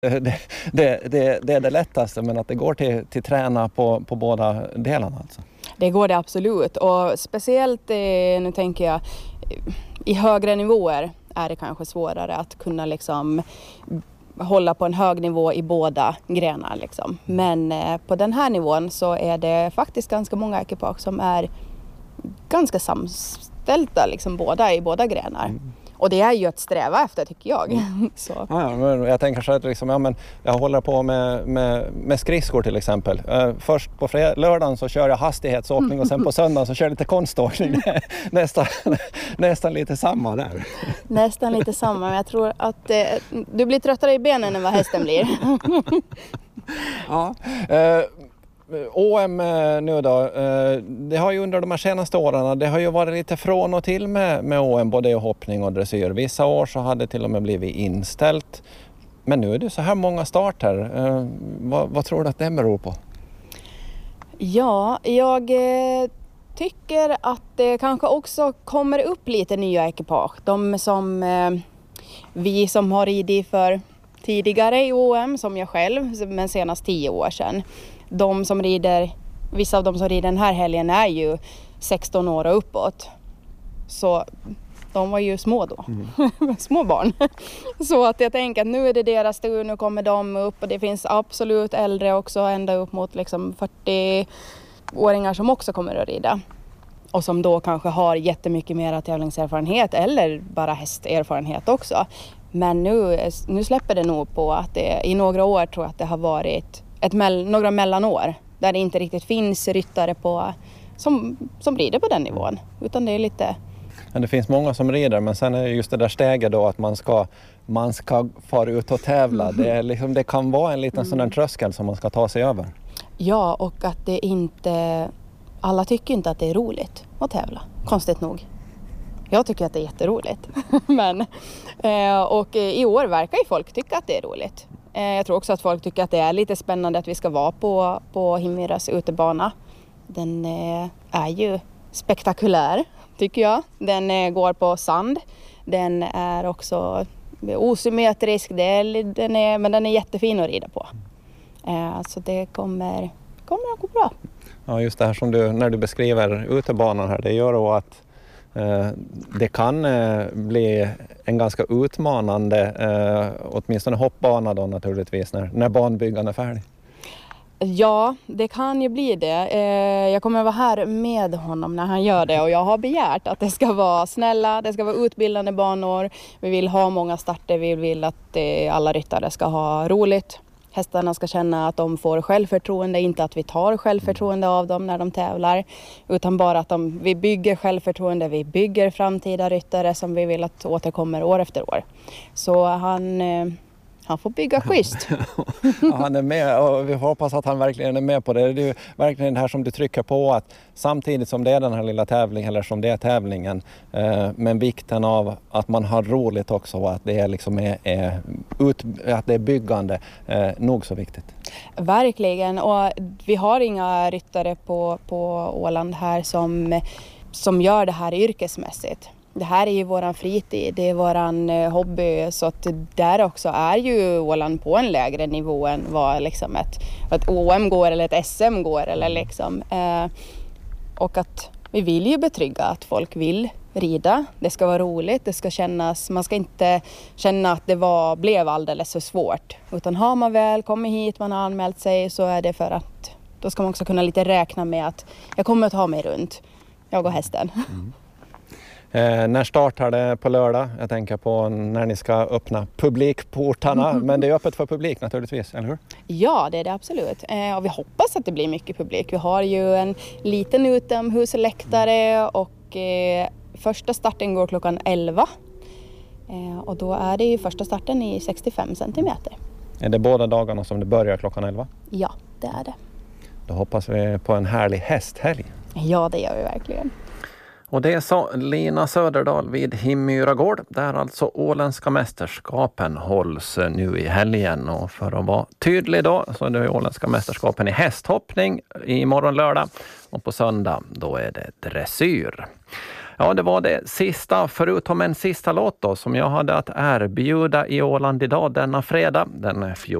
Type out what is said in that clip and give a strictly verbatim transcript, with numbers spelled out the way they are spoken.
Det, det, det, det är det lättaste, men att det går till, till träna på, på båda delarna alltså. Det går det absolut, och speciellt eh, nu tänker jag i högre nivåer är det kanske svårare att kunna liksom hålla på en hög nivå i båda grenar liksom. Men eh, på den här nivån så är det faktiskt ganska många ekipage som är ganska samställda liksom båda i båda grenar. Mm. Och det är ju att sträva efter, tycker jag. Mm. Så. Ja, men jag tänker så att liksom, ja, men jag håller på med, med, med skridskor till exempel. Uh, först på fred- lördagen så kör jag hastighetsåkning och sen på söndagen så kör jag lite konståkning. nästan, nästan lite samma där. Nästan lite samma, men jag tror att eh, du blir tröttare i benen än vad hästen blir. Ja. Uh, O M nu då, det har ju under de här senaste åren, det har ju varit lite från och till med, med O M, både i hoppning och dressyr. Vissa år så hade det till och med blivit inställt. Men nu är det så här många starter. Vad, vad tror du att det beror på? Ja, jag tycker att det kanske också kommer upp lite nya ekipage. De som vi som har ridit för tidigare i O M, som jag själv, men senast tio år sedan. De som rider, vissa av de som rider den här helgen är ju sexton år och uppåt. Så de var ju små då. Mm. Små barn. Så att jag tänker att nu är det deras tur, nu kommer de upp. Och det finns absolut äldre också, ända upp mot liksom fyrtio-åringar som också kommer att rida. Och som då kanske har jättemycket mer tävlingserfarenhet eller bara hästerfarenhet också. Men nu, nu släpper det nog på att det i några år tror jag att det har varit ett mell- några mellanår där det inte riktigt finns ryttare på, som, som rider på den nivån. Utan det är lite... Men det finns många som rider, men sen är det just det där steget då att man ska, man ska fara ut och tävla. Mm. Det, är liksom, det kan vara en liten mm. sån där tröskel som man ska ta sig över. Ja, och att det inte... Alla tycker inte att det är roligt att tävla, konstigt nog. Jag tycker att det är jätteroligt. men, eh, och i år verkar ju folk tycka att det är roligt. Jag tror också att folk tycker att det är lite spännande att vi ska vara på, på Himmiras utebana. Den är ju spektakulär, tycker jag. Den går på sand. Den är också osymmetrisk, det är, den är, men den är jättefin att rida på. Så det kommer, kommer att gå bra. Ja, just det här som du, när du beskriver utebanan här, det gör då att det kan bli en ganska utmanande, åtminstone hoppbana då naturligtvis, när, när banbyggan är färdig. Ja, det kan ju bli det. Jag kommer vara här med honom när han gör det och jag har begärt att det ska vara snälla, det ska vara utbildande banor. Vi vill ha många starter, vi vill att alla ryttare ska ha roligt. Hästarna ska känna att de får självförtroende, inte att vi tar självförtroende av dem när de tävlar. Utan bara att de, vi bygger självförtroende, vi bygger framtida ryttare som vi vill att återkommer år efter år. Så han, han får bygga schysst. Ja, han är med och vi hoppas att han verkligen är med på det. Det är ju verkligen det här som du trycker på, att samtidigt som det är den här lilla tävlingen, eller som det är tävlingen, eh, men vikten av att man har roligt också och att det är, liksom är, är, ut, att det är byggande, eh, nog så viktigt. Verkligen, och vi har inga ryttare på, på Åland här som, som gör det här yrkesmässigt. Det här är ju våran fritid, det är våran hobby, så att där också är ju Åland på en lägre nivå än vad liksom ett, ett O M går eller ett S M går. Eller liksom. Eh, och att vi vill ju betrygga att folk vill rida, det ska vara roligt, det ska kännas, man ska inte känna att det var, blev alldeles för svårt. Utan har man väl kommit hit, man har anmält sig, så är det för att då ska man också kunna lite räkna med att jag kommer att ta mig runt, jag och hästen. Mm. Eh, när startar det på lördag? Jag tänker på när ni ska öppna publikportarna. Men det är öppet för publik naturligtvis, eller hur? Ja, det är det absolut. Eh, och vi hoppas att det blir mycket publik. Vi har ju en liten utomhusläktare och eh, första starten går klockan elva. Eh, och då är det ju första starten i sextiofem centimeter. Är det båda dagarna som det börjar klockan elva? Ja, det är det. Då hoppas vi på en härlig hästhelg. Ja, det gör vi verkligen. Och det sa Lina Söderdahl vid Himmyra gård, där alltså åländska mästerskapen hålls nu i helgen. Och för att vara tydlig då, så är det åländska mästerskapen i hästhoppning i morgon lördag, och på söndag då är det dressyr. Ja, det var det sista, förutom en sista låt då, som jag hade att erbjuda i Åland idag denna fredag, den fjortonde